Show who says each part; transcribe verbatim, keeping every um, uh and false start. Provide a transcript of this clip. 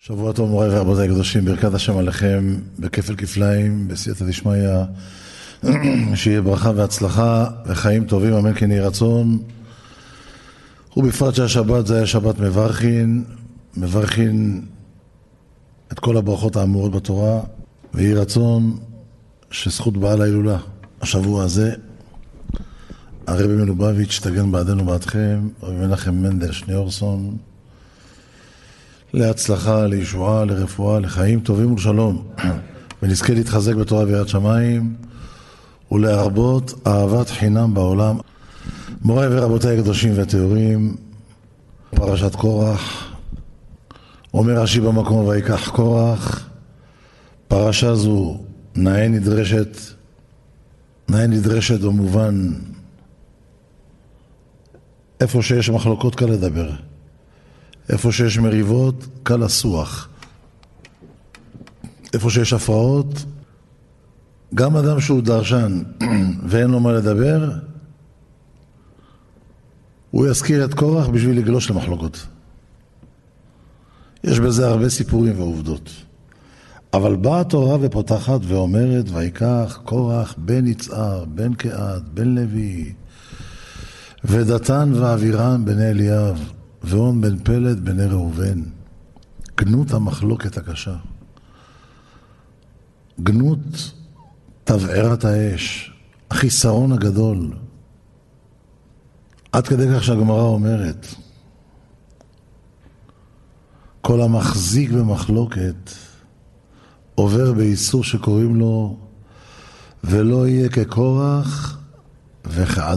Speaker 1: שבוע טוב מוריי ורבותיי הקדושים, ברכת השם עליכם בכפל כפליים, בסייעתא דשמיא, שיהיה ברכה והצלחה וחיים טובים, אמן כן יהי רצון. ובפרט שהשבת זה היה שבת מברכין, מברכין את כל הברכות האמורות בתורה, ויהי רצון שזכות בעל ההילולה השבוע הזה, הרבי מלובביץ' תגן בעדנו בעדכם, רבי מנחם מנדל שניאורסון, להצלחה, לישועה, לרפואה, לחיים טובים ולשלום, ונזכה להתחזק בתורה ויראת שמיים ולהרבות אהבת חינם בעולם. מוריי ורבותיי הקדושים והטהורים, פרשת קורח, אומר רש"י במקום ויקח קורח, פרשה זו נאה נדרשת, נאה נדרשת במובן איפה שיש מחלוקות קל לדבר, איפה שיש מריבות קל לסוח, איפה שיש הפרעות, גם אדם שהוא דרשן ואין לו מה לדבר, הוא יזכיר את קורח בשביל לגלוש למחלוקות. יש בזה הרבה סיפורים ועובדות. אבל באה התורה ופותחת ואומרת, ויקח קורח בן יצהר, בן קהת, בן לוי, ודתן ואבירם בני אליאב, ואון בן פלד בני ראובן. גנות המחלוקת הקשה. גנות תבערת האש, החיסרון הגדול. עד כדי כך שהגמרא אומרת, כל המחזיק במחלוקת עובר באיסור שקוראים לו ולא יהיה כקורח וכעד